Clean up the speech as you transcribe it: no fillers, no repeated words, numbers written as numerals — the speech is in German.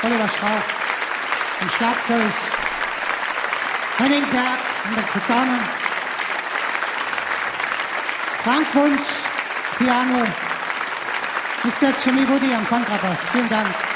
Oliver Strauch am Schlagzeug, Henning Berg an der Posaune, Frank Wunsch, Piano, Mr. Jimmy Woody am Kontrabass. Vielen Dank.